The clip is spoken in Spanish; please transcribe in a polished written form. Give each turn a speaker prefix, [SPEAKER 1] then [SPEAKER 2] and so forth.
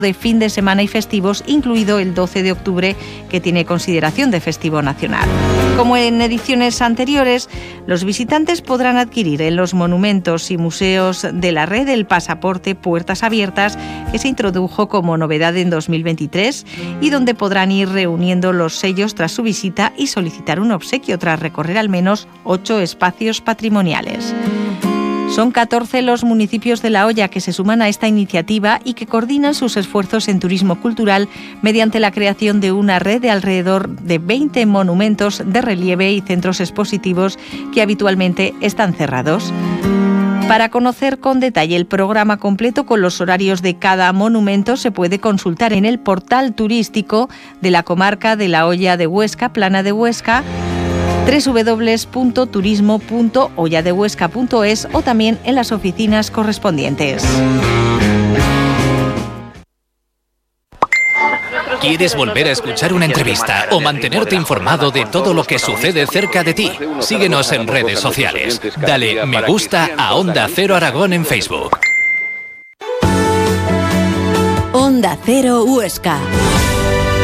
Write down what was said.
[SPEAKER 1] de fin de semana y festivos, incluido el 12 de octubre, que tiene consideración de festivo nacional. Como en ediciones anteriores, los visitantes podrán adquirir en los monumentos y museos de la red el pasaporte Puertas Abiertas, que se introdujo como novedad en 2023 y donde podrán ir reuniendo los sellos tras su visita y solicitar un obsequio tras recorrer al menos 8 espacios patrimoniales. Son 14 los municipios de La Hoya que se suman a esta iniciativa y que coordinan sus esfuerzos en turismo cultural mediante la creación de una red de alrededor de 20 monumentos de relieve y centros expositivos que habitualmente están cerrados. Para conocer con detalle el programa completo con los horarios de cada monumento se puede consultar en el portal turístico de la comarca de La Hoya de Huesca, Plana de Huesca, www.turismo.hoyadehuesca.es o también en las oficinas correspondientes.
[SPEAKER 2] ¿Quieres volver a escuchar una entrevista o mantenerte informado de todo lo que sucede cerca de ti? Síguenos en redes sociales. Dale me gusta a Onda Cero Aragón en Facebook.
[SPEAKER 3] Onda Cero Huesca.